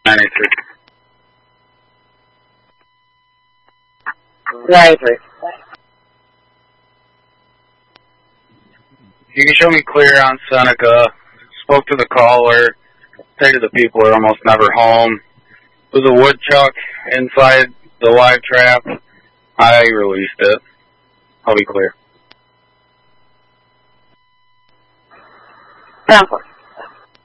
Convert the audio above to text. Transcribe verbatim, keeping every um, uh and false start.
ninety-three. ninety-three. You can show me clear on Seneca. Spoke to the caller. Say to the people are almost never home. There's a woodchuck inside the live trap. I released it. I'll be clear. Ground force.